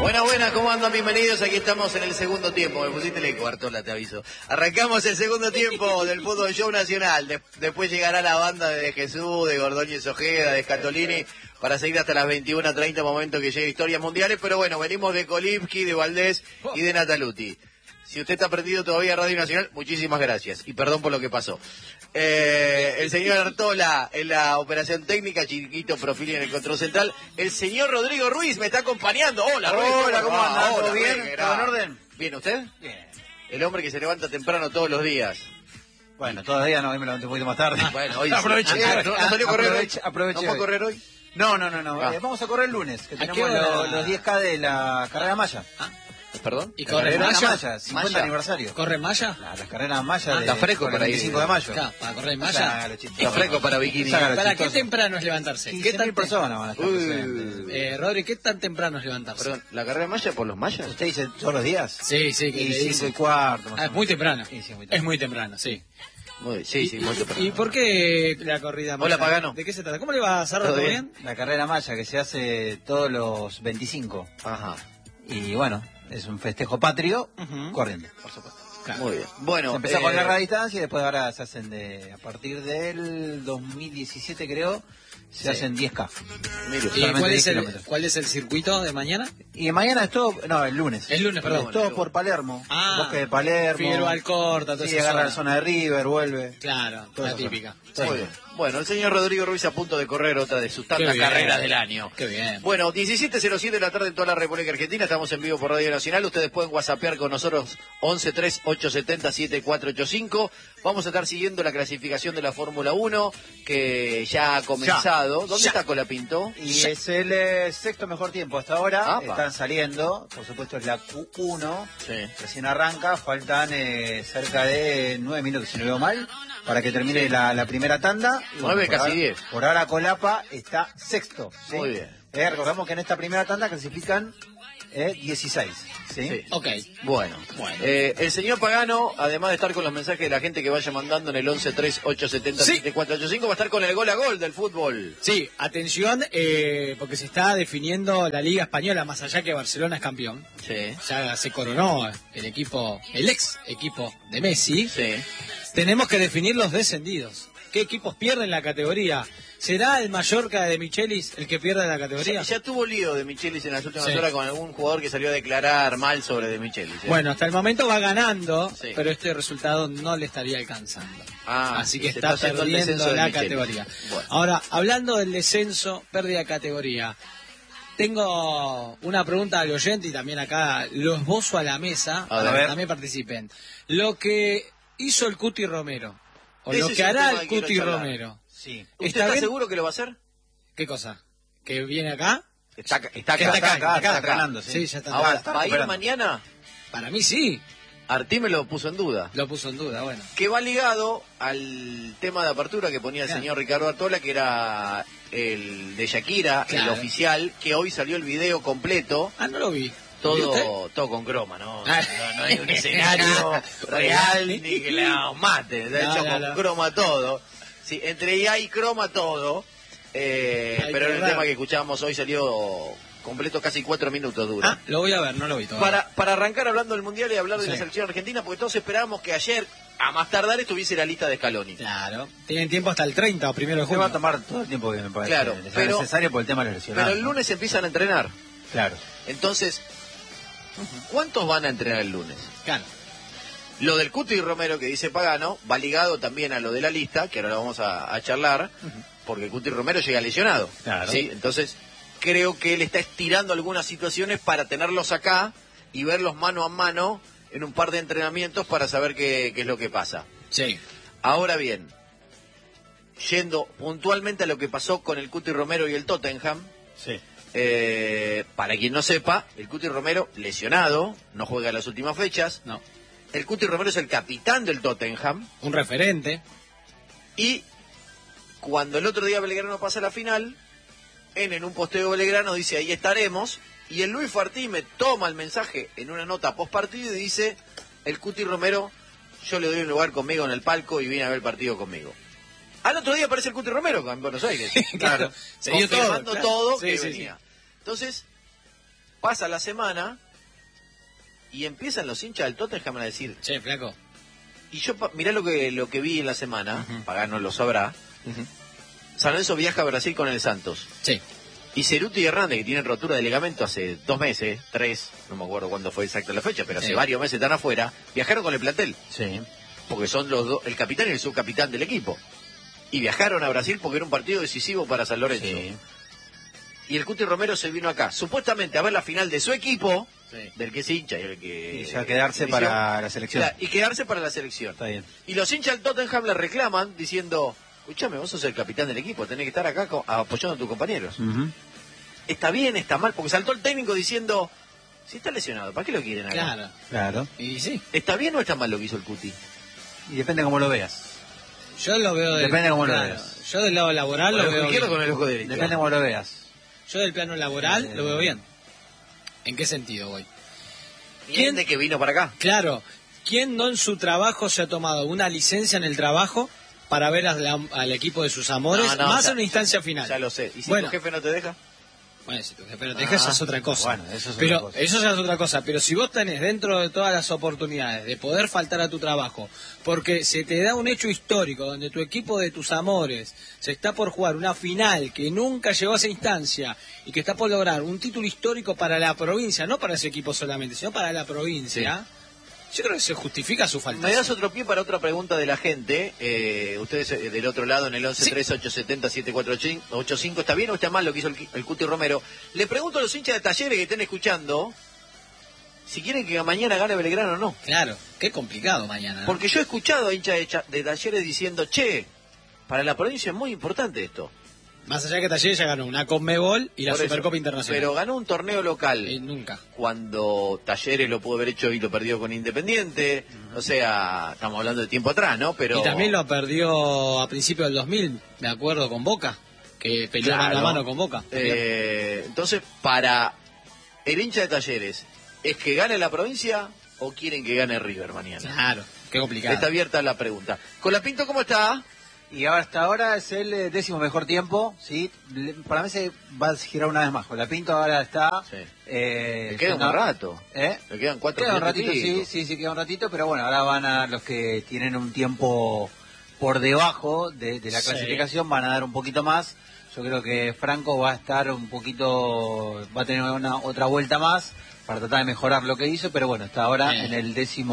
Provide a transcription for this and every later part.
Buenas, buenas, ¿cómo andan? Bienvenidos, aquí estamos en el segundo tiempo. Me pusiste el cuartola, te aviso. Arrancamos el segundo tiempo del Fútbol Show Nacional. Después llegará la banda de Jesús, de Gordóñez Ojeda, de Scatolini, para seguir hasta las 21:30, momento que llegue Historias Mundiales. Pero bueno, venimos de Kolipski, de Valdés y de Nataluti. Si usted está perdido todavía Radio Nacional, muchísimas gracias. Y perdón por lo que pasó. El señor Artola en la operación técnica, Chiquito Profili en el control central. El señor Rodrigo Ruiz me está acompañando. Hola, Ruiz. Hola, ¿cómo anda? ¿Todo bien? ¿Todo en orden? ¿Bien usted? Bien. El hombre que se levanta temprano todos los días. Bueno, todavía no, hoy me levanté un poquito más tarde. Bueno, hoy aprovecha. ¿No salió a correr hoy? Aproveche. ¿No fue a correr hoy? No. Vamos a correr el lunes, que tenemos los 10K de la carrera Maya. ¿Perdón? ¿Y corre Maya? 50 aniversario. ¿Corre Maya? Las carreras Maya está fresco para ir. 25 de mayo. Claro, para correr Maya. Está fresco para bikini. ¿Para qué temprano es levantarse? 15.000 personas van a estar presentes. Rodri, ¿qué tan temprano es levantarse? Perdón, ¿la carrera de Maya por los mayas? ¿Usted dice todos los días? Sí, que Y le 5 dice. y cuarto. Es muy temprano. Sí, muy temprano. Es muy temprano, sí. Sí, muy temprano. ¿Y por qué la corrida Maya? Hola, Pagano. ¿De qué se trata? ¿Cómo le va a hacer? ¿Todo bien? La carrera Maya que se hace todos los 25. Ajá. Y bueno, es un festejo patrio corriendo. Por supuesto. Claro. Muy bien. Bueno, Se empezó con larga distancia y después ahora se hacen a partir del 2017 creo, se hacen 10K. mire, ¿Y solamente 10 cuál es el circuito de mañana? Y mañana es todo, no, el lunes. El lunes, perdón. Es todo por Palermo, bosque de Palermo. Figueroa Alcorta, todo sí, eso. agarra la zona de River, vuelve. Claro, Todo la eso. típica. Muy bien. Bueno, el señor Rodrigo Ruiz a punto de correr otra de sus tantas Qué bien. carreras del año. Qué bien. Bueno, 17:07 de la tarde en toda la República Argentina. Estamos en vivo por Radio Nacional. Ustedes pueden whatsappear con nosotros 1138707485. Vamos a estar siguiendo la clasificación de la Fórmula 1, que ya ha comenzado. ¿Dónde está Colapinto? Y es el sexto mejor tiempo hasta ahora. Apa. Están saliendo, por supuesto es la Q1. Sí. Recién arranca, faltan cerca de 9 minutos, si no veo mal, para que termine Sí. la primera tanda. Y 9, por casi ahora- 10. Por ahora Colapa está sexto. ¿sí? Muy bien. Recordamos que en esta primera tanda clasifican 16. ¿sí? Sí. Ok. Bueno. El señor Pagano, además de estar con los mensajes de la gente que vaya mandando en el 1138707485, va a estar con el gol a gol del fútbol. Sí, atención, porque se está definiendo la Liga Española, más allá que Barcelona es campeón. Sí. Ya se coronó el ex equipo de Messi. Sí. Tenemos que definir los descendidos. ¿Qué equipos pierden la categoría? ¿Será el Mallorca de Michelis el que pierde la categoría? Ya tuvo lío de Michelis en las últimas Sí. horas con algún jugador que salió a declarar mal sobre de Michelis. Bueno, hasta el momento va ganando, Sí. pero este resultado no le estaría alcanzando. Así que se está haciendo el perdiendo descenso de la Michelis. categoría. Bueno. Ahora, hablando del descenso, pérdida de categoría. Tengo una pregunta al oyente y también acá lo esbozo a la mesa A para ver. que también participen. Lo que hizo el Cuti Romero, o Ese lo es que un hará tema el que quiero Cuti charlar. Romero. Sí. ¿Usted ¿Está está bien? seguro que lo va a hacer? ¿Qué cosa? ¿Que viene acá? Está Que está acá, está ganando, sí. Sí, ya está. Ahora, está ¿va a ir recuperando. mañana? Para mí sí, Artí me lo puso en duda. lo puso en duda, bueno. Que va ligado al tema de apertura que ponía el Claro. señor Ricardo Artola, que era el de Shakira, el Claro. oficial, que hoy salió el video completo. Ah, no lo vi. ¿Lo vio usted? Todo con croma, ¿no? Ah. No hay un escenario real ni que la mate. Está No, hecho no, con no. croma todo. Sí, entre IA y croma todo. Pero qué el raro. tema que escuchábamos hoy salió completo, casi 4 minutos dura. Ah, lo voy a ver, no lo vi todavía. Para arrancar hablando del Mundial y hablar de Sí. la selección argentina, porque todos esperábamos que ayer, a más tardar, estuviese la lista de Scaloni. Claro, tienen tiempo hasta el 30 o 1 de Se va a junio. tomar todo el tiempo que me parece Claro, que sea pero- necesario por el tema de los lesionados. Pero el lunes empiezan a entrenar. Claro. Entonces, ¿cuántos van a entrenar el lunes? Claro. Lo del Cuti Romero que dice Pagano va ligado también a lo de la lista, que ahora lo vamos a charlar, porque el Cuti Romero llega lesionado. Claro. ¿Sí? Entonces, creo que él está estirando algunas situaciones para tenerlos acá y verlos mano a mano en un par de entrenamientos para saber qué es lo que pasa. Sí. Ahora bien, yendo puntualmente a lo que pasó con el Cuti Romero y el Tottenham, Sí. para quien no sepa, el Cuti Romero lesionado, no juega las últimas fechas. No. El Cuti Romero es el capitán del Tottenham Un referente. y cuando el otro día Belgrano pasa a la final, en un posteo Belgrano dice ahí estaremos, y el Luis Fartí me toma el mensaje en una nota post partido y dice el Cuti Romero, yo le doy un lugar conmigo en el palco y viene a ver el partido conmigo. Al otro día aparece el Cuti Romero en Buenos Aires. Claro. Se dio todo, confirmando claro. todo Sí, que sí, venía. Entonces, pasa la semana y empiezan los hinchas del Tottenham a decir, Che, flaco. y yo mirá lo que vi en la semana, Pagano lo sabrá, San Lorenzo viaja a Brasil con el Santos. Sí. Y Ceruti y Hernández, que tienen rotura de ligamento hace 2 meses, 3, no me acuerdo cuándo fue exacta la fecha, pero hace varios meses están afuera, viajaron con el plantel. Sí. Porque son los dos, el capitán y el subcapitán del equipo. Y viajaron a Brasil porque era un partido decisivo para San Lorenzo. Sí. Y el Cuti Romero se vino acá, supuestamente a ver la final de su equipo, Sí. del que es hincha y el que... Y ya quedarse para la selección. Claro, y quedarse para la selección. Está bien. Y los hinchas del Tottenham le reclaman diciendo, escúchame, vos sos el capitán del equipo, tenés que estar acá apoyando a tus compañeros. Ujú. Está bien, está mal, porque saltó el técnico diciendo, si está lesionado, ¿para qué lo quieren acá? Claro. Claro. Y sí. ¿Está bien o está mal lo que hizo el Cuti? Y depende cómo lo veas. Yo lo veo Depende de cómo lo veas. Yo del lado laboral Con lo el ojo veo izquierdo bien. con el ojo derecho. Depende de cómo lo veas. Yo del plano laboral lo veo bien. ¿En qué sentido voy? ¿Quién de que vino para acá? Claro, ¿quién no en su trabajo se ha tomado una licencia en el trabajo para ver al equipo de sus amores, No, más ya- en una instancia final? Ya lo sé. ¿Y si Bueno. tu jefe no te deja? Bueno, si tu jefe no te deja, eso es otra cosa. bueno, eso es pero otra cosa. eso ya es otra cosa. Pero si vos tenés dentro de todas las oportunidades de poder faltar a tu trabajo, porque se te da un hecho histórico donde tu equipo de tus amores se está por jugar una final que nunca llegó a esa instancia y que está por lograr un título histórico para la provincia, no para ese equipo solamente, sino para la provincia, yo creo que se justifica su falta. Me das otro pie para otra pregunta de la gente. Ustedes del otro lado en el 11-3870-7485. ¿Está bien o está mal lo que hizo el Cuti Romero? Le pregunto a los hinchas de Talleres que estén escuchando si quieren que mañana gane Belgrano o no. Claro, qué complicado mañana, ¿no? Porque yo he escuchado a hinchas de Talleres diciendo, che, para la provincia es muy importante esto. Más allá que Talleres ya ganó una Conmebol y la Por eso. Supercopa Internacional. Pero ganó un torneo local. Nunca. Cuando Talleres lo pudo haber hecho y lo perdió con Independiente. O sea, estamos hablando de tiempo atrás, ¿no? Pero Y también lo perdió a principios del 2000, de acuerdo con Boca, que peleó Claro. mano a mano con Boca. Entonces, para el hincha de Talleres, ¿es que gane la provincia o quieren que gane River mañana? Claro, qué complicado. Está abierta la pregunta. Colapinto, ¿cómo está? Y hasta ahora es el 10º mejor tiempo, ¿sí? Para mí se va a girar una vez más. Colapinto ahora está... Sí. Le queda un rato. ¿Eh? Le quedan 4 Queda un minutos. ratito, sí, queda un ratito, pero bueno, ahora van a los que tienen un tiempo por debajo de la Sí. clasificación, van a dar un poquito más. Yo creo que Franco va a estar un poquito, va a tener otra vuelta más para tratar de mejorar lo que hizo, pero bueno, está ahora en el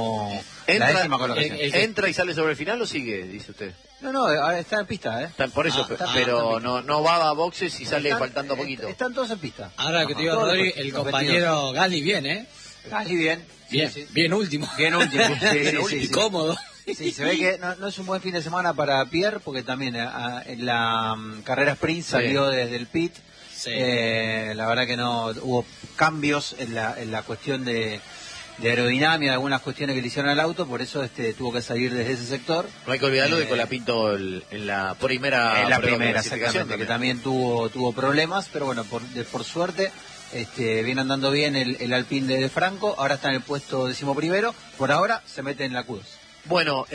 la décima colocación. ¿Entra y sale sobre el final o sigue, dice usted? No, ahora está en pista, ¿eh? Por eso, pero no va a boxes y sale Están- faltando poquito. Están todos en pista. Ahora que te digo, Todos Rodri, los el competidos. compañero Gali bien, ¿eh? Casi bien. Bien, Sí, sí. bien último. Bien último. Sí. Cómodo. Sí, se ve que no es un buen fin de semana para Pierre, porque también en la carrera sprint salió desde el pit. Sí. La verdad que no hubo cambios en la cuestión de aerodinámica, algunas cuestiones que le hicieron al auto, por eso tuvo que salir desde ese sector. No hay que olvidarlo de Colapinto en la primera En la prueba de primera, clasificación exactamente, que también tuvo problemas, pero bueno, por suerte viene andando bien el Alpine de Franco, ahora está en el puesto 11º, por ahora se mete en la Q2. Bueno,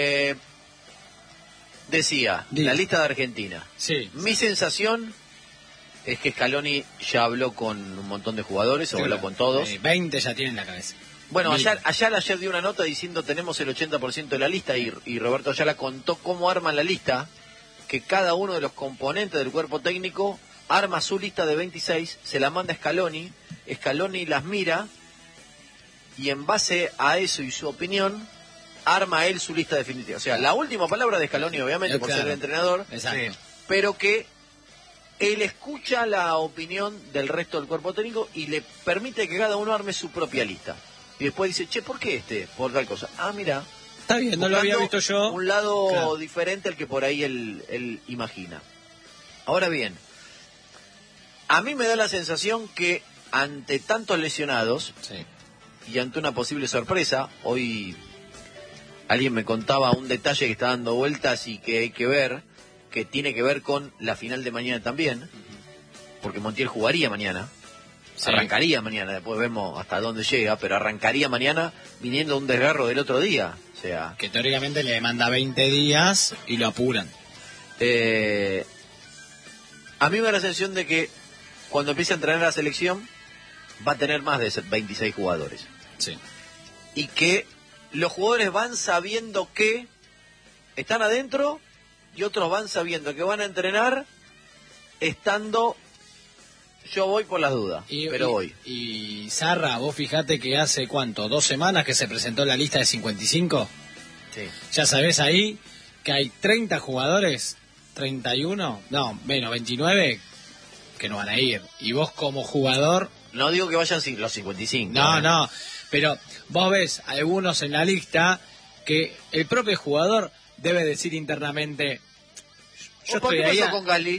decía, Diga. la lista de Argentina. Sí. Mi sensación es que Scaloni ya habló con un montón de jugadores, o habló con todos. 20 ya tiene en la cabeza. Bueno, Mil. ayer dio una nota diciendo tenemos el 80% de la lista y Roberto Ayala contó cómo arman la lista, que cada uno de los componentes del cuerpo técnico arma su lista de 26, se la manda a Scaloni las mira y en base a eso y su opinión arma él su lista definitiva. O sea, la última palabra de Scaloni obviamente por Claro. ser el entrenador, Exacto. pero que él escucha la opinión del resto del cuerpo técnico y le permite que cada uno arme su propia lista. Y después dice, che, ¿por qué por tal cosa? Ah, mira, Está bien, no lo había visto yo. un lado Claro. diferente al que por ahí él imagina. Ahora bien, a mí me da la sensación que ante tantos lesionados Sí. y ante una posible sorpresa, hoy alguien me contaba un detalle que está dando vueltas y que hay que ver, que tiene que ver con la final de mañana también, porque Montiel jugaría mañana. Sí. Arrancaría mañana, después vemos hasta dónde llega, pero arrancaría mañana viniendo un desgarro del otro día. O sea, Que teóricamente le demanda 20 días y lo apuran. a mí me da la sensación de que cuando empiece a entrenar la selección, va a tener más de 26 jugadores. Sí. Y que los jugadores van sabiendo que están adentro y otros van sabiendo que van a entrenar estando... Yo voy por las dudas, pero voy. Y Zarra, vos fijate que hace, ¿cuánto? 2 semanas que se presentó la lista de 55. Sí. Ya sabés ahí que hay 30 jugadores, 31, no, menos 29, que no van a ir. Y vos como jugador... No digo que vayan los 55. No, pero vos ves algunos en la lista que el propio jugador debe decir internamente... Yo estoy ahí... ¿Qué pasó con Gali?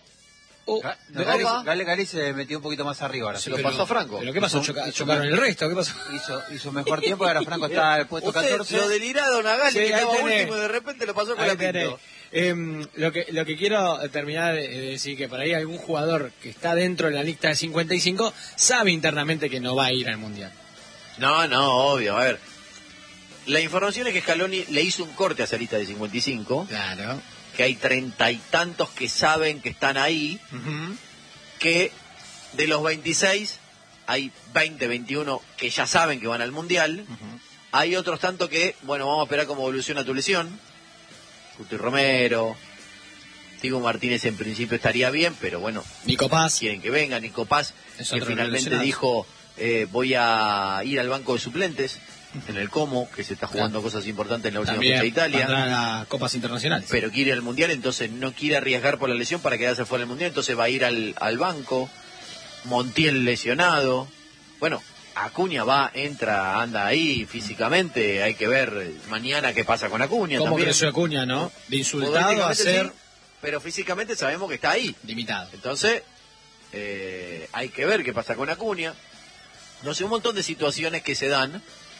Gali se metió un poquito más arriba ahora. Se lo pasó a Franco. ¿Pero qué pasó? ¿Chocaron el resto? ¿Qué pasó? Hizo mejor tiempo y ahora Franco está al puesto 14. Lo deliraron a Gali, que estaba último y de repente lo pasó con la Pinto. Lo que quiero terminar de decir que por ahí algún jugador que está dentro de la lista de 55 sabe internamente que no va a ir al Mundial. No, obvio. A ver, la información es que Scaloni le hizo un corte a esa lista de 55. Claro. Que hay 30 y tantos que saben que están ahí, que de los 26 hay 20, 21 que ya saben que van al Mundial, hay otros tantos que, bueno, vamos a esperar cómo evoluciona tu lesión, Cuti Romero, Tigo Martínez en principio estaría bien, pero bueno, Nico Paz, quieren que venga, Nico Paz, que finalmente dijo, voy a ir al banco de suplentes, en el Como, que se está jugando cosas importantes en la última fecha de Italia. A copas internacionales. Pero quiere ir al Mundial, entonces no quiere arriesgar por la lesión para quedarse fuera del Mundial, entonces va a ir al banco. Montiel lesionado. Bueno, Acuña entra, anda ahí físicamente, hay que ver mañana qué pasa con Acuña. ¿Cómo creció Acuña, no? De insultado a ser... Sí, pero físicamente sabemos que está ahí. Limitado. Entonces, hay que ver qué pasa con Acuña. No sé, un montón de situaciones que se dan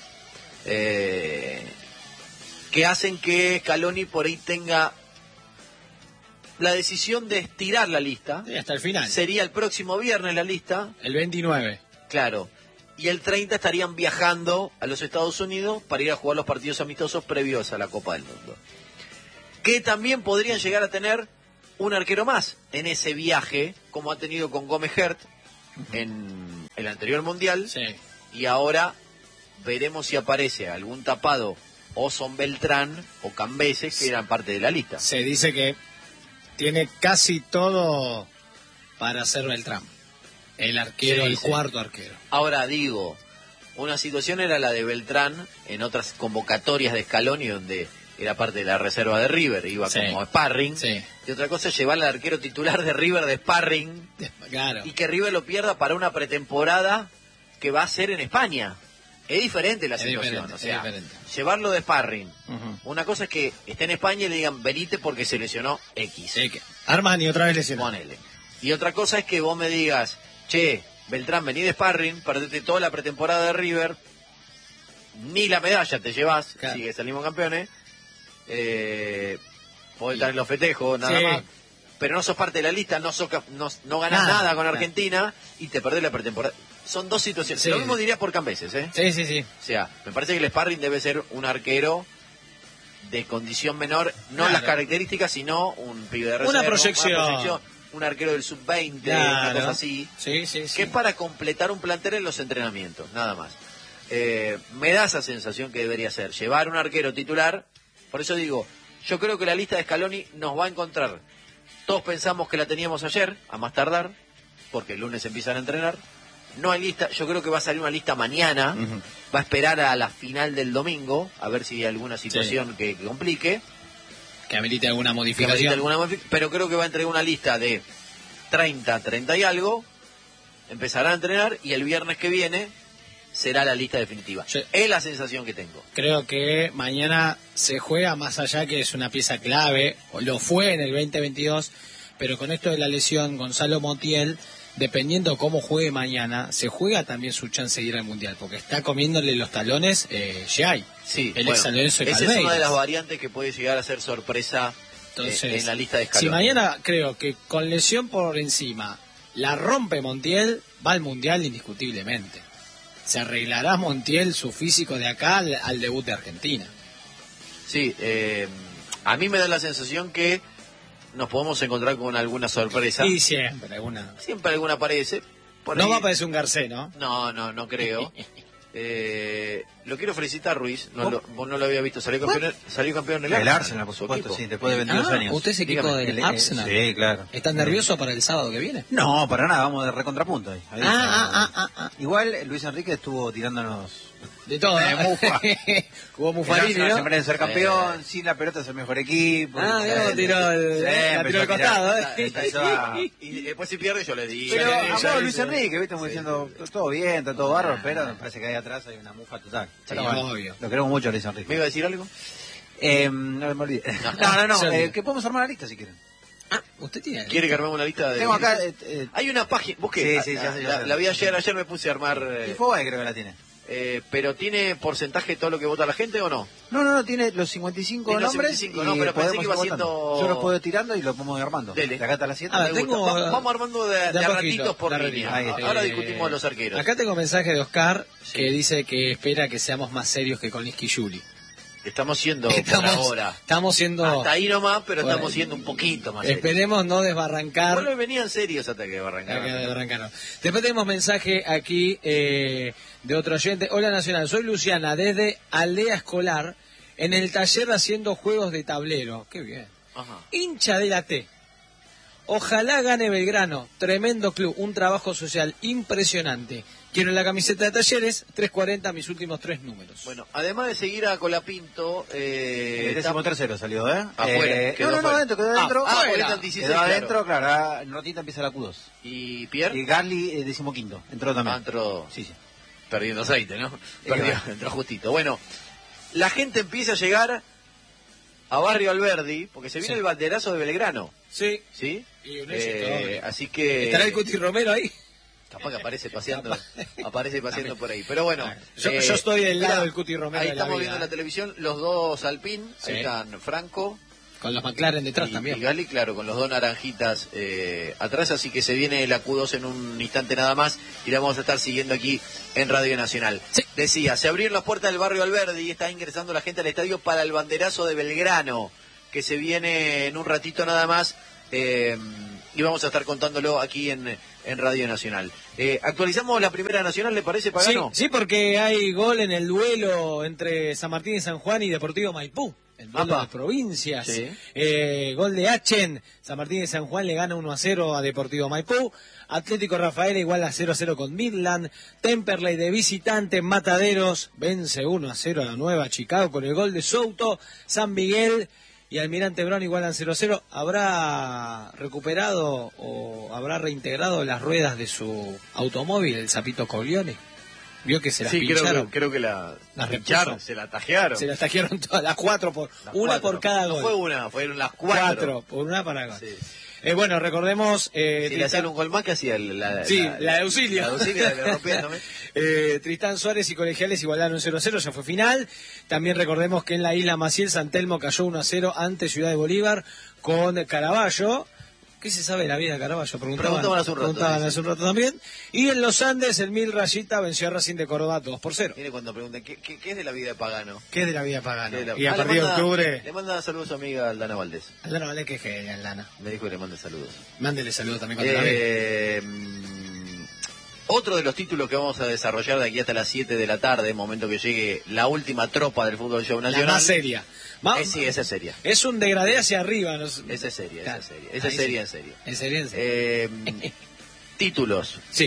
que hacen que Scaloni por ahí tenga la decisión de estirar la lista. Sí, hasta el final. Sería el próximo viernes la lista. El 29. Claro. Y el 30 estarían viajando a los Estados Unidos para ir a jugar los partidos amistosos previos a la Copa del Mundo. Que también podrían llegar a tener un arquero más en ese viaje, como ha tenido con Gómez Hert en el anterior Mundial. Sí. Y ahora veremos si aparece algún tapado o Son Beltrán o Cambeses, que eran parte de la lista. Se dice que tiene casi todo para ser Beltrán. El arquero, el cuarto arquero. Ahora digo, una situación era la de Beltrán en otras convocatorias de Scaloni, donde era parte de la reserva de River, iba como sparring. Sí. Y otra cosa es llevar al arquero titular de River de sparring. Claro. Y que River lo pierda para una pretemporada que va a ser en España. Es diferente la situación, o sea, llevarlo de sparring. Una cosa es que esté en España y le digan, venite porque se lesionó X. Sí, Armani otra vez lesionó. Ponele. Y otra cosa es que vos me digas, che, Beltrán, vení de sparring, perdete toda la pretemporada de River, ni la medalla te llevas, claro. Si salimos campeones, podés estar en los festejos, nada más. Pero no sos parte de la lista, no ganás nada con Argentina y te perdés la pretemporada. Son dos situaciones. Sí. Lo mismo diría por Cambeses, ¿eh? Sí. O sea, me parece que el sparring debe ser un arquero de condición menor, no las características, sino un pibe de reserva. Una proyección. Un arquero del sub-20, una cosa así. Sí. Que es para completar un plantel en los entrenamientos, nada más. Me da esa sensación que debería ser. Llevar un arquero titular, por eso digo, yo creo que la lista de Scaloni nos va a encontrar. Todos pensamos que la teníamos ayer, a más tardar, porque el lunes empiezan a entrenar. No hay lista, yo creo que va a salir una lista mañana, va a esperar a la final del domingo, a ver si hay alguna situación que complique. Que amerite alguna modificación. Pero creo que va a entregar una lista de 30 y algo, empezará a entrenar y el viernes que viene será la lista definitiva. Sí. Es la sensación que tengo. Creo que mañana se juega, más allá que es una pieza clave, o lo fue en el 2022, pero con esto de la lesión Gonzalo Montiel, dependiendo cómo juegue mañana, se juega también su chance de ir al Mundial, porque está comiéndole los talones Giai. Sí, el ex San Lorenzo de esa es una de las variantes que puede llegar a ser sorpresa. Entonces, en la lista de Scaloni. Si mañana creo que con lesión por encima la rompe Montiel, va al Mundial indiscutiblemente. Se arreglará Montiel su físico de acá al debut de Argentina. Sí, a mí me da la sensación que nos podemos encontrar con alguna sorpresa. Sí, siempre alguna. Siempre alguna aparece. No va a parecer un Garcés, ¿no? No creo. Lo quiero felicitar, Ruiz. Vos no lo había visto. Salió campeón el Arsenal, por supuesto, sí, después de 22 años. ¿Usted es equipo del Arsenal? Sí, claro. ¿Estás nervioso para el sábado que viene? No, para nada, vamos de recontrapunto ahí. Igual Luis Enrique estuvo tirándonos de todo. Mufa. Jugó Mufarini, ¿no? Siempre de ser campeón, sin la pelota es el mejor equipo. Tiró el costado. Y después si pierde yo le digo. Pero habló Luis Enrique, viste, como diciendo, todo bien, está todo bárbaro, pero me parece que ahí atrás hay una mufa total. Sí, obvio. Lo queremos mucho a Luis Enrique. ¿Me iba a decir algo? No me olvidé. No, que podemos armar la lista si quieren. ¿Usted tiene? ¿Quiere que armemos una lista de...? Tengo acá... hay una página, busqué. Sí, ya la vi ayer me puse a armar... Infobay creo que la tiene. ¿Pero tiene porcentaje todo lo que vota la gente o no? No, tiene los 55 tiene nombres. 55, no, pero pensé que iba haciendo... Yo los puedo ir tirando y los podemos ir armando. Dele. De acá hasta las 7. Vamos armando de ratitos por línea. Ahora discutimos los arqueros. Acá tengo mensaje de Oscar que dice que espera que seamos más serios que con Liski Juli. Estamos siendo por ahora. Estamos siendo... Hasta ahí nomás, pero estamos siendo un poquito más serios. Esperemos no desbarrancar. Bueno, venían serios hasta que desbarrancaron. Después tenemos mensaje aquí de otro oyente. Hola Nacional, soy Luciana, desde Aldea Escolar, en el taller haciendo juegos de tablero. Qué bien. Ajá. Hincha de la T. Ojalá gane Belgrano. Tremendo club, un trabajo social impresionante. Quiero la camiseta de Talleres, 340, mis últimos 3 números. Bueno, además de seguir a Colapinto... el 13º salió, Afuera. Quedó adentro. Quedó adentro, claro. En ratita empieza la Q2. ¿Y Pierre? Y Garli, 15º. Entró también. Entró... Sí. Perdiendo aceite, ¿no? Entró justito. Bueno, la gente empieza a llegar a Barrio Alberdi, porque se viene el banderazo de Belgrano. Sí. ¿Sí? Y un éxito. Así que... ¿Estará el Cuti Romero ahí? Capaz que aparece paseando por ahí. Pero bueno, yo estoy del lado del Cuti Romero. Ahí estamos viendo en la televisión los dos Alpine. Sí. Ahí están Franco. Con los McLaren detrás también. Y Gali, claro, con los dos naranjitas atrás. Así que se viene la Q2 en un instante nada más. Y la vamos a estar siguiendo aquí en Radio Nacional. Sí. Decía, se abrieron las puertas del Barrio Alberdi y está ingresando la gente al estadio para el banderazo de Belgrano, que se viene en un ratito nada más. Y vamos a estar contándolo aquí en Radio Nacional. ¿Actualizamos la Primera Nacional, le parece, Pagano? Sí, porque hay gol en el duelo entre San Martín de San Juan y Deportivo Maipú. El duelo de provincias. Sí. Gol de Achen. San Martín de San Juan le gana 1-0 a Deportivo Maipú. Atlético Rafaela igual a 0-0 con Midland. Temperley de visitante en Mataderos vence 1-0 a la Nueva Chicago con el gol de Souto. San Miguel y Almirante Brown igualan 0-0. ¿Habrá recuperado o habrá reintegrado las ruedas de su automóvil, el Zapito Coglione? ¿Vio que se las pincharon? Creo que las pincharon, se las tajearon. Se las tajearon todas, las 4 por una por cada gol. No fue una, fueron las 4. Por una para gol. Sí. Bueno, recordemos... si le hacían un gol más, que hacía la de Auxilio. La de Auxilio, le rompían también. Tristán Suárez y Colegiales igualaron 0-0, ya fue final. También recordemos que en la Isla Maciel, San Telmo cayó 1-0 ante Ciudad de Bolívar con Caraballo. ¿Qué se sabe de la vida de Caraballo? Preguntaban hace un rato también. Y en los Andes, el Mil Rayita venció a Racing de Córdoba 2-0. Mire cuando preguntan, ¿qué es de la vida de Pagano? ¿Qué es de la vida de Pagano? Y a partir de octubre... Le manda saludos a su amiga Aldana Valdés. Aldana Valdés, que genial, Aldana. Me dijo que le mande saludos. Mándele saludos también cuando la ve. Otro de los títulos que vamos a desarrollar de aquí hasta las 7 de la tarde, momento que llegue la última tropa del Fútbol Show Nacional. La más seria. Sí, esa es seria. Es un degradé hacia arriba. Esa es seria, esa es seria. Esa es seria, en serio. En serio. Títulos. Sí.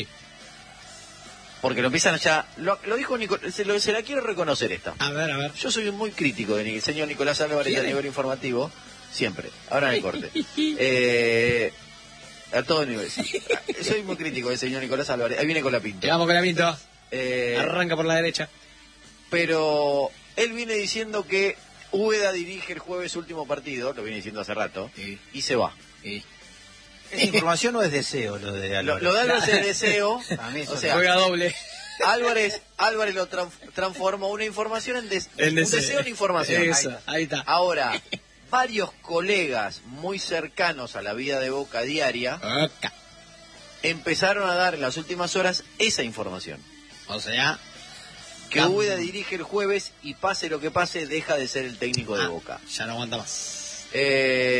Porque lo empiezan ya... Lo dijo Nicolás, se la quiero reconocer esta. A ver. Yo soy muy crítico del señor Nicolás Álvarez a nivel informativo. Siempre. Ahora en el corte. A todo nivel. Soy muy crítico del señor Nicolás Álvarez. Ahí viene Colapinto. Vamos Colapinto. Arranca por la derecha. Pero él viene diciendo que Úbeda dirige el jueves su último partido, lo viene diciendo hace rato, y se va. ¿Es información o es deseo lo de Álvarez? Lo de Álvarez es deseo. O sea, juega doble. Álvarez lo transformó una información en un deseo en información. Eso, ahí está. Ahora, varios colegas muy cercanos a la vida de Boca diaria empezaron a dar en las últimas horas esa información. O sea... que Úbeda dirige el jueves y pase lo que pase, deja de ser el técnico de Boca. Ya no aguanta más.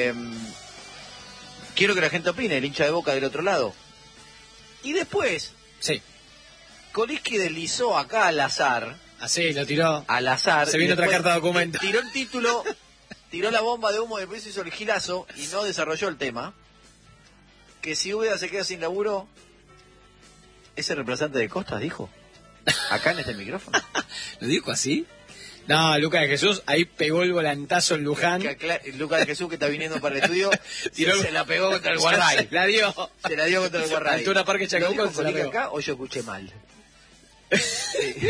Quiero que la gente opine, el hincha de Boca del otro lado. Y después, Sí. Koliski deslizó acá al azar. Así, lo tiró. Al azar. Se viene otra carta de documento. Tiró el título, tiró la bomba de humo, después hizo el gilazo y no desarrolló el tema. Que si Úbeda se queda sin laburo, ese reemplazante de Costas dijo. Acá en este micrófono. ¿Lo dijo así? No, Lucas de Jesús, ahí pegó el volantazo en Luján. Lucas de Jesús, que está viniendo para el estudio, se la pegó contra el Se Guarray. la dio. Se la dio contra el Guarray. Altura Parque Chacabuco. ¿Lo dijo Koliski acá o yo escuché mal? Sí.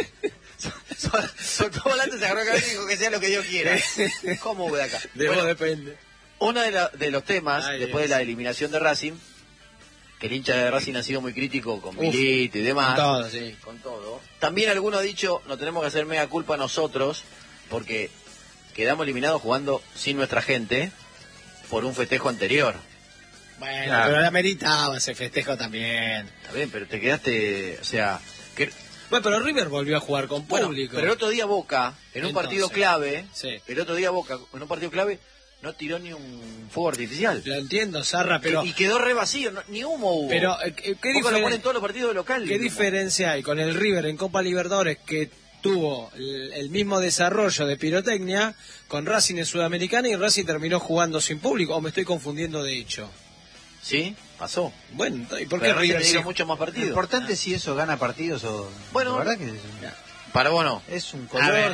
Son todos volantes, se agarró acá y dijo que sea lo que Dios quiera. ¿Cómo Úbeda acá? De vos depende. Uno de los temas, después de la eliminación de Racing, que el hincha de Racing ha sido muy crítico con Milito y demás. Con todo, sí. Con todo. También alguno ha dicho, no tenemos que hacer mea culpa nosotros, porque quedamos eliminados jugando sin nuestra gente por un festejo anterior. Bueno, claro, pero la meritaba ese festejo también. Está bien, pero te quedaste, o sea... Bueno, pero River volvió a jugar con público. Pero el otro día Boca, en un partido clave, sí. El otro día Boca, en un partido clave, no tiró ni un fuego artificial. Lo entiendo, Sarra, pero... Y quedó re vacío, ni humo hubo. Pero, ¿qué Boca lo ponen todos los partidos locales. ¿Qué diferencia hay con el River en Copa Libertadores, que tuvo el mismo desarrollo de pirotecnia, con Racing en Sudamericana, y Racing terminó jugando sin público? ¿O me estoy confundiendo de hecho? Sí, pasó. Bueno, ¿y por qué River tiene mucho más partidos? Lo importante es si eso gana partidos o... Bueno, la verdad que para vos no. es un color,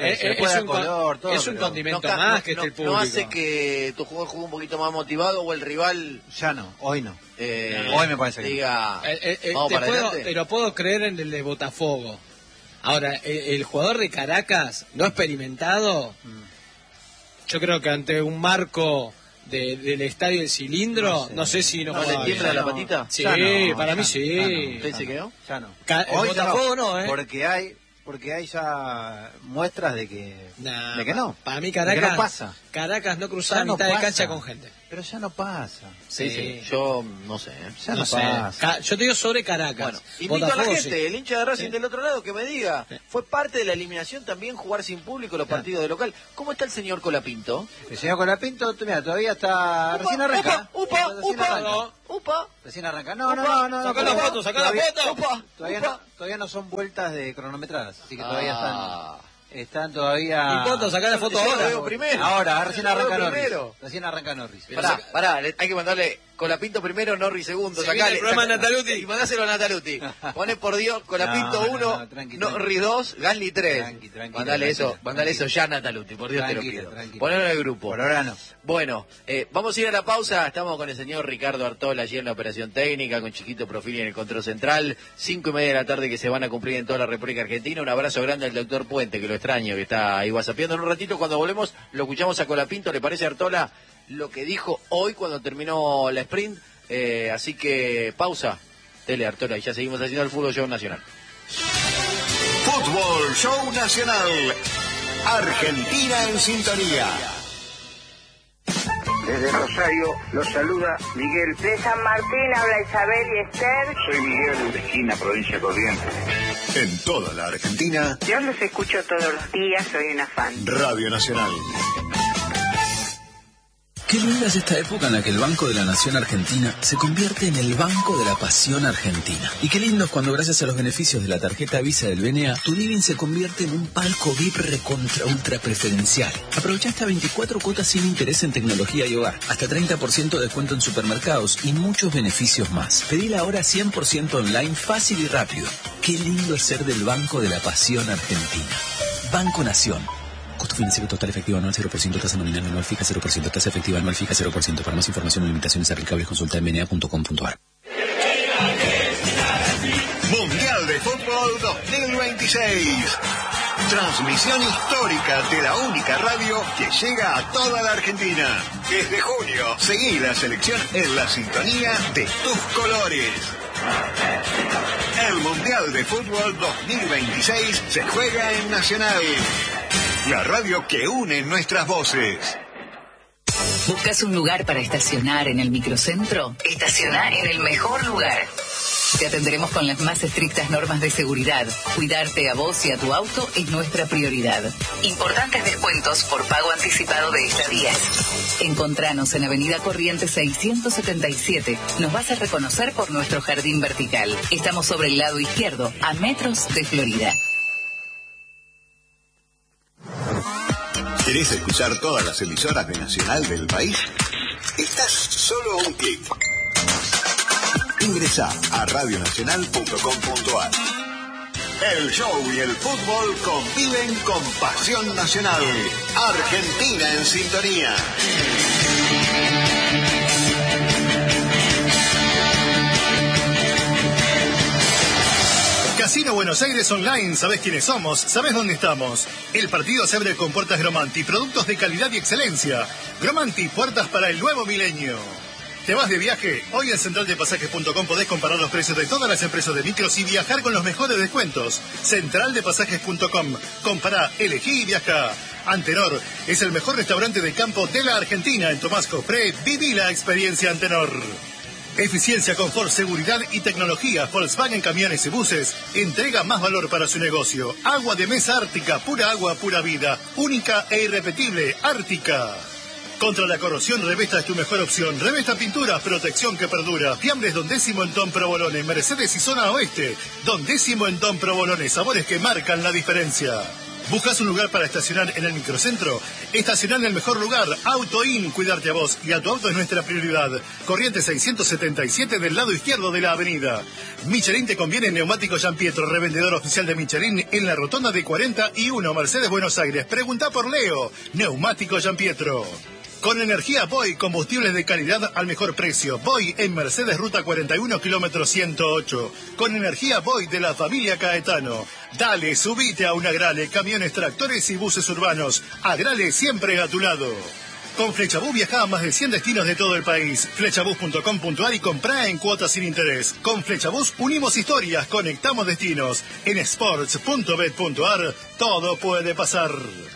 es un condimento más que el público. ¿No hace que tu jugador juegue un poquito más motivado o el rival... Ya no, hoy no. Hoy me parece que diga, vamos para adelante? Pero puedo creer en el de Botafogo. Ahora, el jugador de Caracas, no experimentado, yo creo que ante un marco... del estadio del Cilindro, no sé si nos ¿No le tiembla la patita? Sí, no, para mí sí. ¿Usted se quedó? Ya no. Hoy Botafogo no, porque hay ya muestras de que no. Para mí Caracas no pasa. Caracas no cruzaba mitad de cancha con gente. Pero ya no pasa. Sí. Yo no sé. Ya no pasa. Yo te digo sobre Caracas. Bueno, invito Botafogo, a la gente, sí. el hincha de Racing del otro lado, que me diga, ¿fue parte de la eliminación también jugar sin público los partidos de local? ¿Cómo está el señor Colapinto? El señor Colapinto, mira, todavía está... recién arranca. ¡Upa! Recién arranca. No. Sacá la foto, sacá la foto. Todavía no son vueltas de cronometradas, así que todavía están todavía... ¿Y cuánto? Sacá la foto ahora. Ahora, recién arranca Norris. Pará, hay que mandarle Colapinto primero, Norris segundo. Sacale. Nataluti. Y mandáselo a Nataluti. Pone por Dios, Colapinto 1, Norris 2, Gasly 3. Mandale eso ya a Nataluti, por Dios te lo pido. Ponelo en el grupo. Por ahora no. Bueno, vamos a ir a la pausa. Estamos con el señor Ricardo Artola allí en la operación técnica, con Chiquito Profili en el control central. 5:30 de la tarde que se van a cumplir en toda la República Argentina. Un abrazo grande al doctor Puente, que lo extraño, que está ahí whatsappeando. En un ratito, cuando volvemos, lo escuchamos a Colapinto. ¿Le parece, Artola, lo que dijo hoy cuando terminó la sprint? Así que pausa, Tele Artola, y ya seguimos haciendo el Fútbol Show Nacional. Fútbol Show Nacional. Argentina en sintonía. Desde Rosario los saluda Miguel. De San Martín habla Isabel y Esther. Soy Miguel de Esquina, provincia de Corrientes. En toda la Argentina. Yo los escucho todos los días, soy una fan. Radio Nacional. Qué linda es esta época en la que el Banco de la Nación Argentina se convierte en el Banco de la Pasión Argentina. Y qué lindo es cuando, gracias a los beneficios de la tarjeta Visa del BNA, tu living se convierte en un palco VIP recontra ultra preferencial. Aprovecha hasta 24 cuotas sin interés en tecnología y hogar, hasta 30% de descuento en supermercados y muchos beneficios más. Pedila ahora 100% online, fácil y rápido. Qué lindo es ser del Banco de la Pasión Argentina. Banco Nación. Costo financiero total efectivo anual 0%, tasa nominal anual fija 0%, tasa efectiva anual fija 0%. Para más información o limitaciones aplicables consulta en bna.com.ar. Mundial de Fútbol 2026. Transmisión histórica de la única radio que llega a toda la Argentina. Desde junio, seguí la selección en la sintonía de tus colores. El Mundial de Fútbol 2026 se juega en Nacional. La radio que une nuestras voces. ¿Buscas un lugar para estacionar en el microcentro? Estaciona en el mejor lugar. Te atenderemos con las más estrictas normas de seguridad. Cuidarte a vos y a tu auto es nuestra prioridad. Importantes descuentos por pago anticipado de estadías. Encontranos en Avenida Corrientes 677. Nos vas a reconocer por nuestro jardín vertical. Estamos sobre el lado izquierdo, a metros de Florida. ¿Querés escuchar todas las emisoras de Nacional del país? Estás solo a un clic. Ingresá a radionacional.com.ar. El show y el fútbol conviven con pasión nacional. Argentina en sintonía. Casino Buenos Aires Online, ¿sabés quiénes somos? ¿Sabés dónde estamos? El partido se abre con puertas Gromanti, productos de calidad y excelencia. Gromanti, puertas para el nuevo milenio. ¿Te vas de viaje? Hoy en centraldepasajes.com podés comparar los precios de todas las empresas de micros y viajar con los mejores descuentos. Centraldepasajes.com. Compará, elegí y viaja. Antenor es el mejor restaurante de campo de la Argentina. En Tomás Cofré, viví la experiencia Antenor. Eficiencia, confort, seguridad y tecnología. Volkswagen Camiones y Buses entrega más valor para su negocio. Agua de mesa Ártica, pura agua, pura vida. Única e irrepetible, Ártica. Contra la corrosión, Revesta es tu mejor opción. Revesta Pinturas, protección que perdura. Fiambres Don Décimo en Don Provolone, Mercedes y Zona Oeste. Don Décimo en Don Provolone, sabores que marcan la diferencia. ¿Buscas un lugar para estacionar en el microcentro? Estacionar en el mejor lugar, AutoIn, cuidarte a vos y a tu auto es nuestra prioridad. Corrientes 677 del lado izquierdo de la avenida. Michelin te conviene, Neumático Gian Pietro, revendedor oficial de Michelin en la rotonda de 41, Mercedes, Buenos Aires. Pregunta por Leo, Neumático Gian Pietro. Con energía Boy, combustibles de calidad al mejor precio. Boy en Mercedes, ruta 41, kilómetro 108. Con energía Boy de la familia Caetano. Dale, subite a un Agrale, camiones, tractores y buses urbanos. Agrale siempre a tu lado. Con Flechabús viaja a más de 100 destinos de todo el país. Flechabús.com.ar y comprá en cuotas sin interés. Con Flechabús unimos historias, conectamos destinos. En sports.bet.ar todo puede pasar.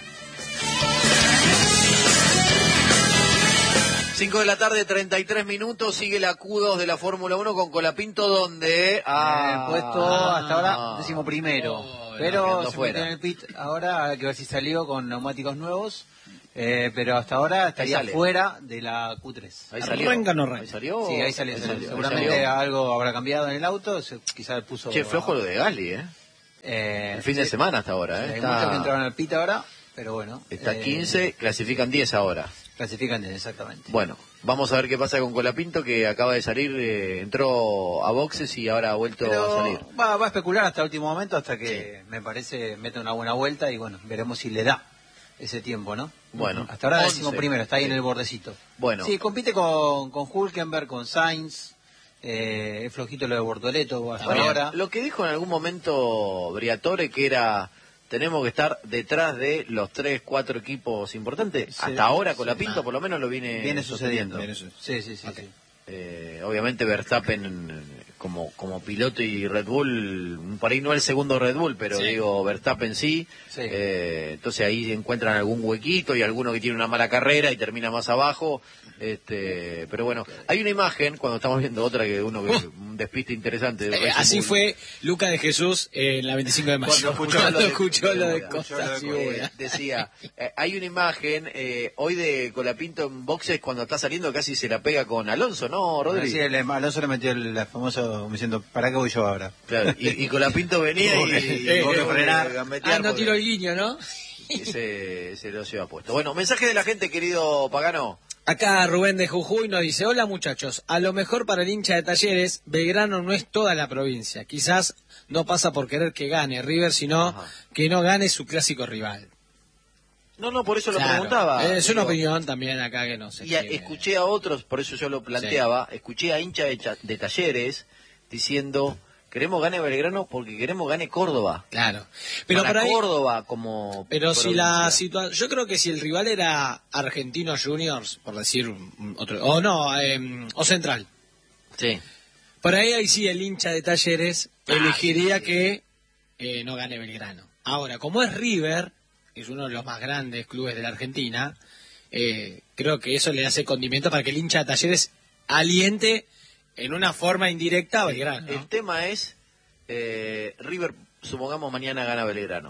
5 de la tarde, 33 minutos, sigue la Q2 de la Fórmula 1 con Colapinto, donde puesto hasta ahora 11º, pero se metió en el pit ahora, hay que ver si salió con neumáticos nuevos, pero hasta ahora estaría fuera de la Q3. Ahí salió. ¿Arranca o no Ahí salió. Sí, ahí salió. Seguramente algo habrá cambiado en el auto, quizás puso... Che, flojo lo de Gasly, el fin de semana hasta ahora, Hay muchos que entraron al pit ahora, pero bueno. Está 15, clasifican 10 ahora. Clasifican exactamente. Bueno, vamos a ver qué pasa con Colapinto, que acaba de salir, entró a boxes y ahora ha vuelto a salir. Va a especular hasta el último momento, hasta que me parece mete una buena vuelta y bueno, veremos si le da ese tiempo, ¿no? Bueno. Hasta ahora 11º, está ahí en el bordecito. Bueno. Sí, compite con Hülkenberg, con Sainz, es flojito lo de Bortoleto hasta ahora. Lo que dijo en algún momento Briatore, que era... Tenemos que estar detrás de los 3, 4 equipos importantes. Sí, hasta ahora Colapinto por lo menos lo viene sucediendo. Sí. Obviamente Verstappen como piloto y Red Bull, por ahí no el segundo Red Bull, pero digo Verstappen sí. Entonces ahí encuentran algún huequito y alguno que tiene una mala carrera y termina más abajo. Pero bueno, hay una imagen cuando estamos viendo otra que un despiste interesante. Así fue Luca de Jesús en la 25 de mayo. Cuando escuchó lo de Costa Ciudad. Decía, hay una imagen hoy de Colapinto en boxes cuando está saliendo, casi se la pega con Alonso, ¿no, Rodri? Sí, Alonso le metió el famoso diciendo, ¿para qué voy yo ahora? Claro, y Colapinto venía y tuvo que frenar. No tiró el guiño, ¿no? Y se lo lleva puesto. Bueno, mensaje de la gente, querido Pagano. Acá Rubén de Jujuy nos dice, hola muchachos, a lo mejor para el hincha de Talleres, Belgrano no es toda la provincia. Quizás no pasa por querer que gane River, sino que no gane su clásico rival. No, por eso lo preguntaba. Es una opinión también acá que no sé. Y escuché a otros, por eso yo lo planteaba, escuché a hincha de Talleres diciendo... Queremos gane Belgrano porque queremos gane Córdoba. Claro. Pero para ahí, Córdoba como... Pero si la situación... Yo creo que si el rival era Argentinos Juniors, por decir otro... O Central. Sí. Por ahí sí el hincha de Talleres elegiría que no gane Belgrano. Ahora, como es River, que es uno de los más grandes clubes de la Argentina, creo que eso le hace condimento para que el hincha de Talleres aliente en una forma indirecta a Belgrano, ¿no? El tema es, River, supongamos mañana gana Belgrano.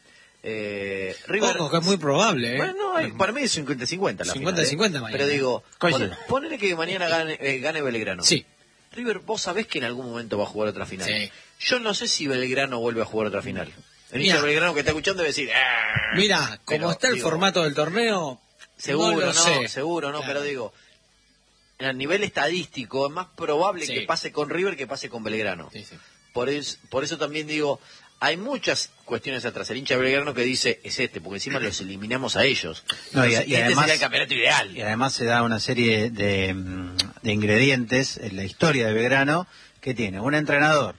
River, Ojo, que es muy probable, ¿eh? Bueno, para mí es 50-50 la 50-50 final, mañana. Pero digo, ponele que mañana gane Belgrano. Sí. River, vos sabés que en algún momento va a jugar otra final. Sí. Yo no sé si Belgrano vuelve a jugar otra final. El hincha de Belgrano que está escuchando debe decir... Mira, como está el formato del torneo... Seguro, no, sé. Seguro, no, claro. pero digo... A nivel estadístico es más probable que pase con River que pase con Belgrano. Sí, sí. Por eso también digo... Hay muchas cuestiones atrás. El hincha de Belgrano que dice, es porque encima los eliminamos a ellos. No, y este además, sería el campeonato ideal. Y además se da una serie de ingredientes en la historia de Belgrano que tiene un entrenador,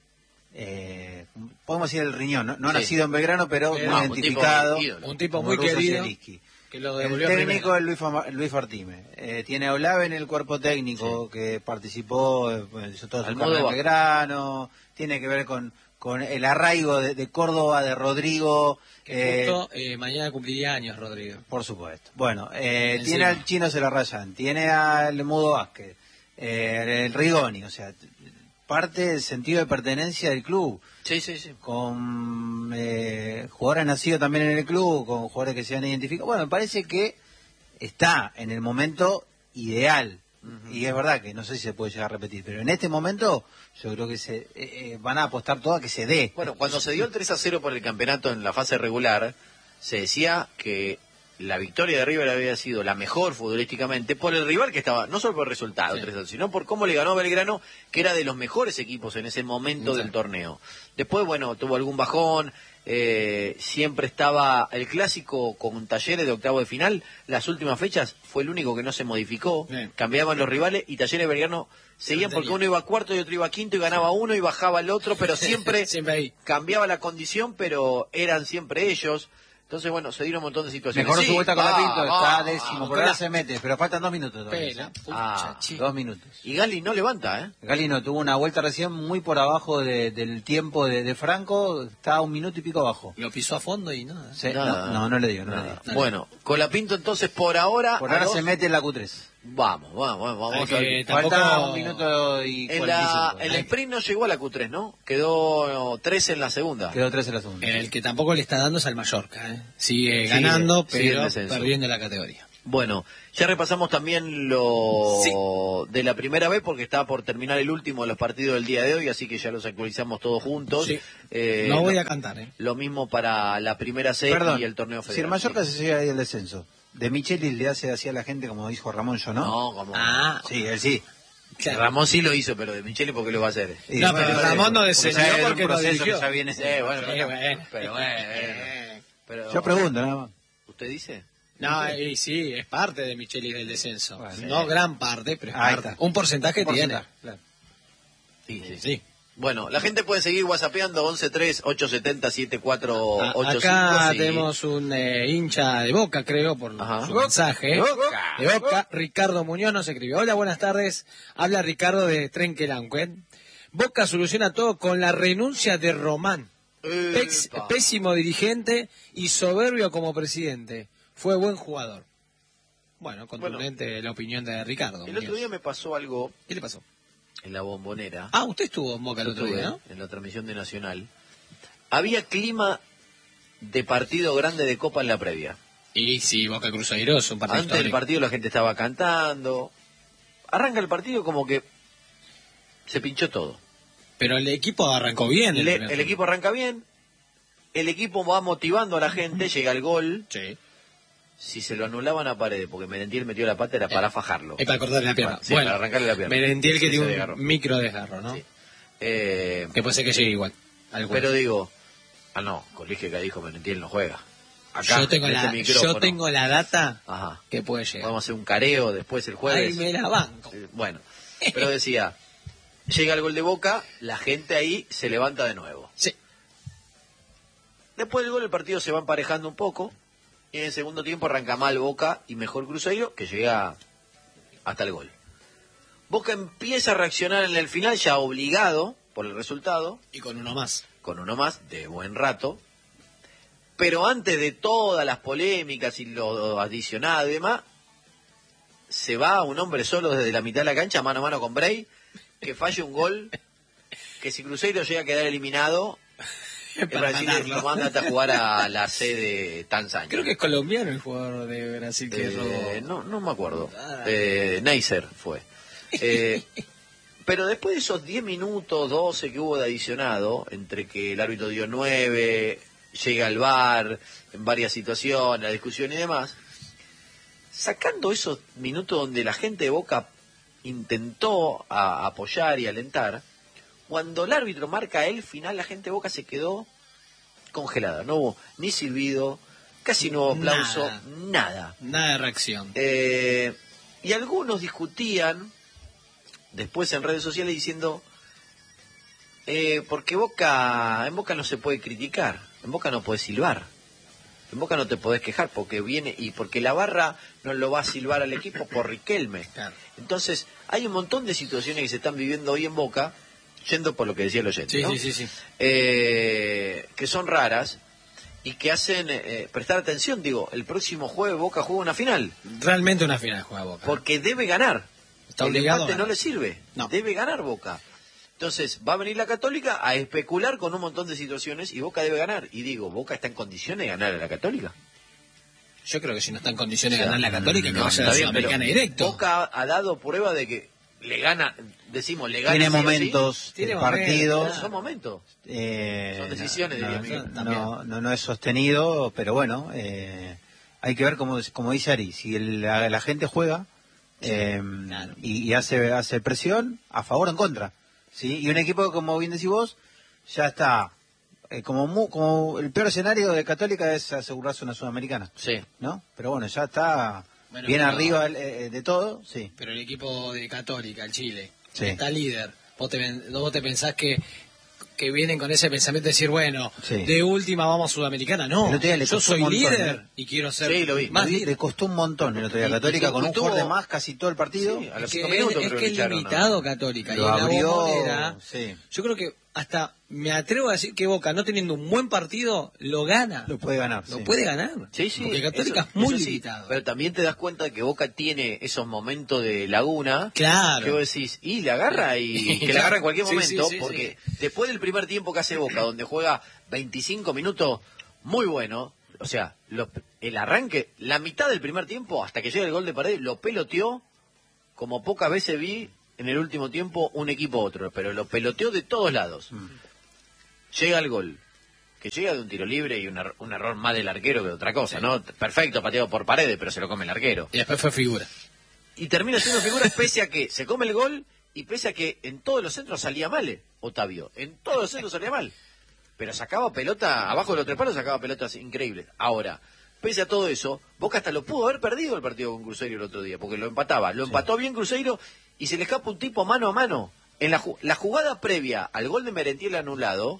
podemos decir el riñón, no nacido en Belgrano, pero muy identificado. Un tipo muy querido. Que lo el técnico es Luis Fortime. Tiene a Olave en el cuerpo técnico que participó, hizo todo su carrera en Belgrano. Tiene que ver con el arraigo de Córdoba, de Rodrigo. Que justo mañana cumpliría años, Rodrigo. Por supuesto. Bueno, tiene al Chino Celarrayán, tiene al Mudo Vázquez, el Rigoni, o sea, parte del sentido de pertenencia del club. Sí. Con jugadores nacidos también en el club, con jugadores que se han identificado. Bueno, me parece que está en el momento ideal. Y es verdad que no sé si se puede llegar a repetir, pero en este momento yo creo que se van a apostar todo a que se dé. Bueno, cuando se dio el 3-0 por el campeonato en la fase regular, se decía que la victoria de River había sido la mejor futbolísticamente por el rival que estaba, no solo por el resultado, 3-0, sino por cómo le ganó a Belgrano, que era de los mejores equipos en ese momento del torneo. Después, bueno, tuvo algún bajón. Siempre estaba el clásico con Talleres de octavo de final. Las últimas fechas fue el único que no se modificó. Cambiaban los rivales y Talleres Belgrano seguían porque uno iba cuarto y otro iba quinto y ganaba uno y bajaba el otro, pero siempre cambiaba la condición, pero eran siempre ellos. Entonces, bueno, se dieron un montón de situaciones. Mejoró su vuelta con la Pinto, está décimo, por ahora se mete, pero faltan 2 minutos todavía. 2 minutos. Y Gali no levanta, Gali no, tuvo una vuelta recién muy por abajo del tiempo de Franco, está 1 minuto y pico abajo. Lo pisó a fondo y nada. Sí, no le digo, Bueno, con la Pinto entonces por ahora... Por ahora se mete en la Q3. Vamos a ver. Falta 1 minuto y 45. El sprint no llegó a la Q3, ¿no? Quedó 3 en la segunda. El que tampoco le está dando es al Mallorca, Sigue ganando, pero perdiendo la categoría. Bueno, ya repasamos también lo de la primera vez porque está por terminar el último de los partidos del día de hoy, así que ya los actualizamos todos juntos. Sí. No voy a cantar, Lo mismo para la primera C y el torneo federal. Si el Mallorca se llega ahí el descenso, de Michelis le hace así a la gente como dijo Ramón, yo no. No, como... Sí, él sí. Claro. Ramón sí lo hizo, pero de Micheli ¿por qué lo va a hacer? No, pero Ramón no descendió porque no dirigió. Ya viene pero yo pregunto nada más. ¿Usted dice? No, y sí, es parte de Michelis del descenso. No gran parte, pero es parte. Un porcentaje tiene. Claro. Sí. Bueno, la gente puede seguir whatsappeando 11-3-870-7485. Acá tenemos un hincha de Boca, creo, por su mensaje. De Boca, Ricardo Muñoz nos escribió. Hola, buenas tardes. Habla Ricardo de Trenquelanque. Boca soluciona todo con la renuncia de Román. Pésimo dirigente y soberbio como presidente. Fue buen jugador. Bueno, contundente la opinión de Ricardo. El otro día me pasó algo. ¿Qué le pasó? En la Bombonera. Usted estuvo en Boca el otro día, ¿no? En la transmisión de Nacional. Había clima de partido grande de Copa en la previa. Y sí, Boca Cruzeiro es un partido Antes del partido la gente estaba cantando. Arranca el partido como que se pinchó todo. Pero el equipo arrancó bien. El equipo arranca bien. El equipo va motivando a la gente, llega el gol. Sí. Si se lo anulaban a Paredes porque Merentiel metió la pata era para fajarlo. Es para cortarle la pierna. Sí, para arrancarle la pierna. Merentiel que tiene un micro desgarro, ¿no? Sí. Que puede ser que llegue igual. Pero digo, Colige que dijo Merentiel no juega. Acá, yo tengo la data que puede llegar. Vamos a hacer un careo después el jueves. Ahí me la banco. Bueno, pero decía, llega el gol de Boca, la gente ahí se levanta de nuevo. Sí. Después del gol el partido se va emparejando un poco. Y en el segundo tiempo arranca mal Boca y mejor Cruzeiro, que llega hasta el gol. Boca empieza a reaccionar en el final, ya obligado por el resultado. Y con uno más. Con uno más, de buen rato. Pero antes de todas las polémicas y lo adicionado y demás, se va un hombre solo desde la mitad de la cancha, mano a mano con Bray, que falle un gol, que si Cruzeiro llega a quedar eliminado, Brasil lo manda a jugar a la C de Tanzania. Creo que es colombiano el jugador de Brasil que robó. No me acuerdo. Neisser fue. Pero después de esos 10 minutos, 12 que hubo de adicionado, entre que el árbitro dio 9, llega al VAR, en varias situaciones, la discusión y demás, sacando esos minutos donde la gente de Boca intentó apoyar y alentar, cuando el árbitro marca el final, la gente de Boca se quedó congelada. No hubo ni silbido, casi no hubo aplauso, nada. Nada de reacción. Y algunos discutían después en redes sociales diciendo, porque en Boca no se puede criticar, en Boca no puedes silbar, en Boca no te podés quejar porque viene y porque la barra no lo va a silbar al equipo por Riquelme. Claro. Entonces hay un montón de situaciones que se están viviendo hoy en Boca, yendo por lo que decía el oyente, ¿no? Sí. Que son raras y que hacen prestar atención. Digo, el próximo jueves Boca juega una final. Realmente una final juega Boca. Porque debe ganar. Está el obligado empate no le sirve. No. Debe ganar Boca. Entonces va a venir la Católica a especular con un montón de situaciones y Boca debe ganar. Y digo, ¿Boca está en condiciones de ganar a la Católica? Yo creo que si no está en condiciones de ganar la Católica, que va a ser la Sudamericana directo. Boca ha dado prueba de que le gana, decimos, le gana. Tiene momentos de partido. Son momentos. Son decisiones, no es sostenido, pero bueno, hay que ver, como dice Ari, si la gente juega y hace presión a favor o en contra. ¿Sí? Y un equipo, como bien decís vos, ya está. Como el peor escenario de Católica es asegurarse una Sudamericana. Sí. ¿No? Pero bueno, ya está bien arriba de todo, sí. Pero el equipo de Católica, el Chile, sí, está líder. Vos te pensás que vienen con ese pensamiento de decir, bueno, sí, de última vamos a Sudamericana. No, yo soy líder y quiero ser más líder. Le costó un montón el otro día Católica, con un jugador de más casi todo el partido. Sí, a los 5 minutos es que es limitado Católica. Lo y abrió, la sí. Yo creo que hasta me atrevo a decir que Boca, no teniendo un buen partido, lo gana. Lo puede ganar. Lo puede ganar. Sí. Porque Católica es muy limitado. Pero también te das cuenta que Boca tiene esos momentos de laguna. Claro. Que vos decís, y le agarra y que le agarra en cualquier momento. Porque después del primer tiempo que hace Boca, donde juega 25 minutos, muy bueno. O sea, el arranque, la mitad del primer tiempo, hasta que llega el gol de Paredes, lo peloteó como pocas veces vi en el último tiempo un equipo otro, pero lo peloteó de todos lados. Llega el gol, que llega de un tiro libre y un error más del arquero que de otra cosa, ¿no? Perfecto, pateado por Paredes, pero se lo come el arquero. Y después fue figura. Y termina siendo figura pese a que se come el gol y pese a que en todos los centros salía mal, Otavio. En todos los centros salía mal. Pero sacaba pelota, abajo de los tres palos sacaba pelotas increíbles. Ahora, pese a todo eso, Boca hasta lo pudo haber perdido el partido con Cruzeiro el otro día, porque lo empataba. Lo empató bien Cruzeiro y se le escapa un tipo mano a mano. En la jugada previa al gol de Merentiel anulado,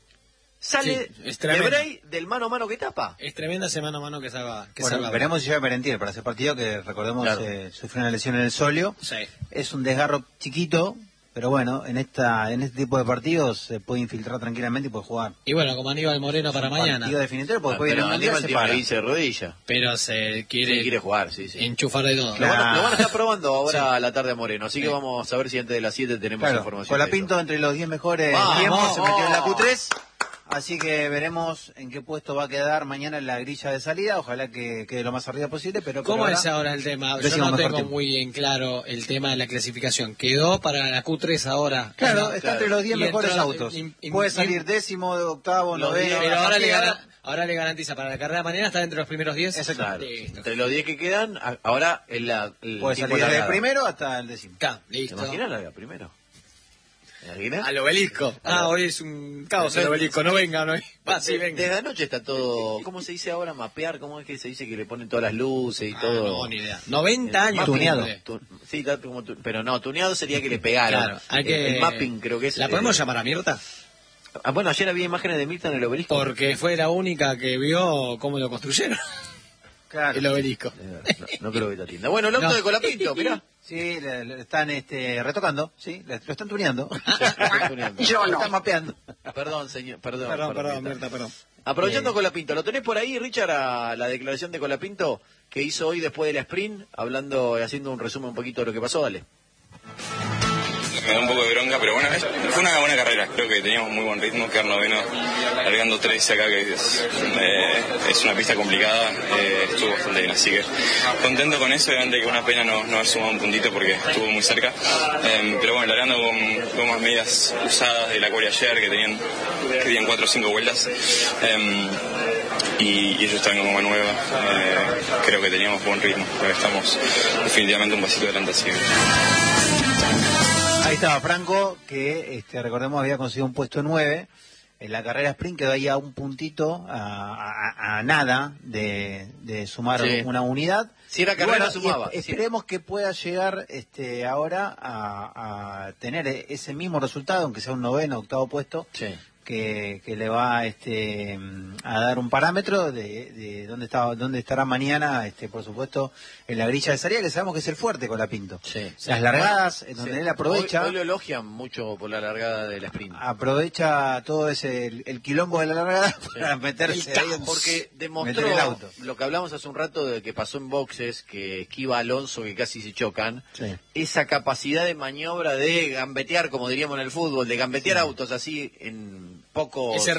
sale de Bray del mano a mano que tapa. Es tremenda ese mano a mano que salva. Veremos si llega Merentiel para ese partido que, recordemos, claro, sufrió una lesión en el sóleo. Sí. Es un desgarro chiquito, pero bueno, en este tipo de partidos se puede infiltrar tranquilamente y puede jugar. Y bueno, como Aníbal Moreno para mañana. Partido definitorio, porque después pero viene el Mundial, se para. Dice rodilla. Pero se quiere jugar, sí. Enchufar de todo. Claro. Lo van a estar probando ahora a la tarde a Moreno, así que vamos a ver si antes de las 7 tenemos información. Colapinto entre los 10 mejores tiempos, se metió en la Q3. Así que veremos en qué puesto va a quedar mañana en la grilla de salida. Ojalá que quede lo más arriba posible. Pero ¿cómo es ahora el tema? Yo no tengo muy en claro el tema de la clasificación. ¿Quedó para la Q3 ahora? Claro, está entre los 10 mejores autos. Puede salir décimo, octavo, noveno. Pero ahora le garantiza para la carrera de mañana estar entre los primeros 10. Exacto. Claro. Entre los 10 que quedan, ahora puede salir desde el primero hasta el décimo. Listo. ¿Te imaginas la primero? Al obelisco. Hoy es un caos el obelisco. No venga, no. Sí, venga. Desde anoche está todo. ¿Cómo se dice ahora? Mapear. ¿Cómo es que se dice que le ponen todas las luces y todo? No, ni idea. 90 años. Tuneado. Sí, pero no, tuneado sería que le pegaran. Claro, el mapping creo que es. ¿La podemos llamar a Mirta? Bueno, ayer había imágenes de Mirta en el obelisco. Porque fue la única que vio cómo lo construyeron. Claro. El obelisco. No creo que te atienda. Bueno, el auto de Colapinto, mirá. Sí, lo están retocando, sí, lo están tuneando. Yo no. Lo están mapeando. Perdón, señor, perdón, Mirta, perdón. Aprovechando Colapinto, ¿lo tenés por ahí, Richard, a la declaración de Colapinto que hizo hoy después de la sprint, haciendo un resumen un poquito de lo que pasó? Dale. me da un poco de bronca, pero bueno, fue una buena carrera. Creo que teníamos muy buen ritmo, quedar noveno, largando 13 acá, que es una pista complicada, estuvo bastante bien, así que contento con eso. Obviamente que una pena no haber sumado un puntito porque estuvo muy cerca, pero bueno, largando con gomas medias usadas de la Corea ayer, que tenían 4 o 5 vueltas, y ellos estaban con goma nueva. Creo que teníamos buen ritmo, pero estamos definitivamente un pasito adelante, así que... Ahí estaba Franco, que recordemos había conseguido un puesto 9 en la carrera sprint, quedó ahí a un puntito, a nada de sumar una unidad. Si era carrera, sumaba. Esperemos que pueda llegar ahora a tener ese mismo resultado, aunque sea un noveno, octavo puesto. Sí. Que le va a dar un parámetro de dónde estará mañana, por supuesto, en la grilla de salida, que sabemos que es el fuerte con la Pinto. Sí. Las largadas, en donde él aprovecha. Hoy lo elogian mucho por la largada del sprint. Aprovecha todo el quilombo de la largada para meterse ahí, porque demostró el auto. Lo que hablamos hace un rato de que pasó en boxes, que esquiva a Alonso, que casi se chocan. Sí. Esa capacidad de maniobra de gambetear, como diríamos en el fútbol, de gambetear autos así en poco ese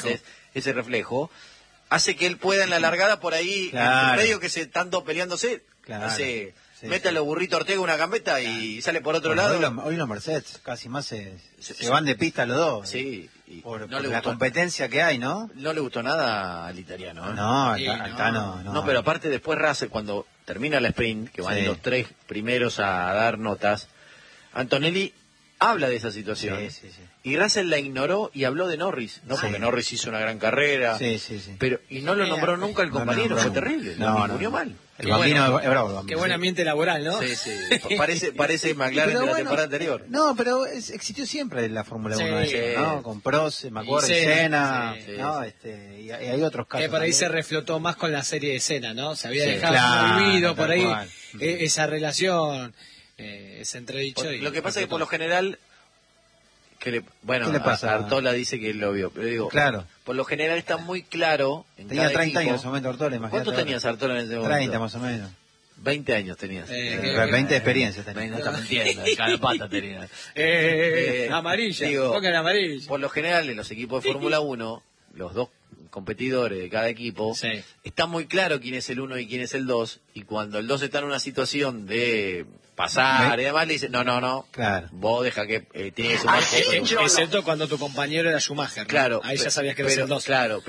reflejo hace que él pueda en la largada por ahí, en medio que se están dos peleándose, mete a los burritos Ortega una gambeta y sale por otro lado. Hoy los Mercedes casi más se van de pista los dos. Sí, por la competencia que hay, ¿no? No le gustó nada al italiano. No, al Tano no. No, pero aparte después Russell, cuando termina la sprint, que van los 3 primeros a dar notas, Antonelli habla de esa situación. Sí. Y Russell la ignoró y habló de Norris, porque Norris hizo una gran carrera. Sí. Pero, y no lo nombró nunca el compañero, fue terrible. Lo murió mal. El bambino es bravo. Qué buen ambiente laboral, ¿no? Sí. Parece McLaren de la temporada anterior. No, pero existió siempre la Fórmula 1 ¿no? Con Prost, me acuerdo, Senna, ¿no? Y hay otros casos. Que por ahí se reflotó más con la serie de Senna, ¿no? Se había dejado olvido por ahí esa relación, ese entredicho. Lo que pasa es que por lo general... ¿Qué le pasa? Artola dice que él lo vio, pero digo, por lo general está muy claro en tenía 30 equipo. años en ese momento Artola, imagínate. ¿Cuántos tenías Artola en ese momento? 30 más o menos. 20 años tenías. 20 de experiencia tenías. No está mintiendo, cada pata tenías. Amarilla, digo, pongan amarilla. Por lo general en los equipos de Fórmula 1, los dos competidores de cada equipo, está muy claro quién es el 1 y quién es el 2, y cuando el 2 está en una situación de pasar y demás, le dice, no, vos deja que tiene que sumar. Excepto cuando tu compañero era Schumacher, ¿no? Claro. Ahí ya sabías que eras el 2. Claro.